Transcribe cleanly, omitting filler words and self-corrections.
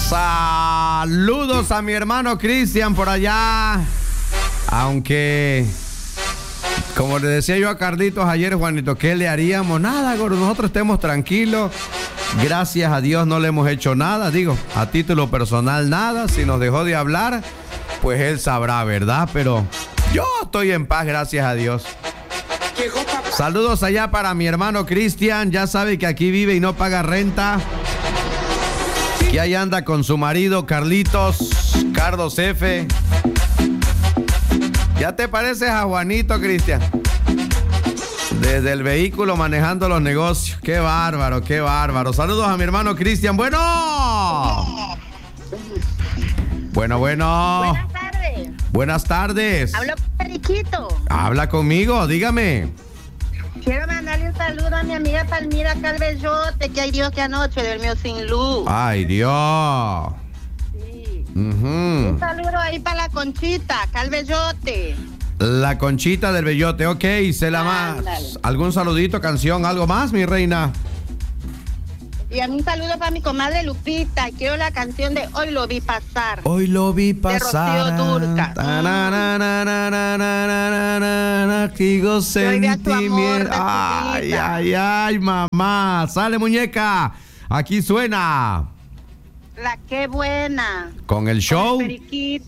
Saludos a mi hermano Cristian por allá. Aunque, como le decía yo a Carlitos ayer, Juanito, ¿qué le haríamos? Nada, gordo, nosotros estemos tranquilos. Gracias a Dios no le hemos hecho nada. Digo, a título personal nada. Si nos dejó de hablar, pues él sabrá, ¿verdad? Pero yo estoy en paz, gracias a Dios. Saludos allá para mi hermano Cristian. Ya sabe que aquí vive y no paga renta. Y ahí anda con su marido Carlitos F. ¿Ya te pareces a Juanito, Cristian? Desde el vehículo manejando los negocios. Qué bárbaro, qué bárbaro. Saludos a mi hermano Cristian. Bueno. Buenas tardes. Buenas tardes. Hablo con Periquito. Habla conmigo, dígame. Quiero mandarle un saludo a mi amiga Palmira Calvellote, que hay Dios que anoche durmió sin luz. Ay, Dios. Sí. Uh-huh. Un saludo ahí para la Conchita Calvellote. La Conchita del Bellote, ok, se la más. Ándale. ¿Algún saludito, canción, algo más, mi reina? Y a mí un saludo para mi comadre Lupita. Quiero la canción de Hoy lo vi pasar. Hoy lo vi pasar. Rocío Dúrcal. Digo Hoy vi a tu amor, sentimiento. de tu Ay, vida. ay, ay, mamá. Sale, muñeca. Aquí suena. La qué buena. Con el show. Periquito.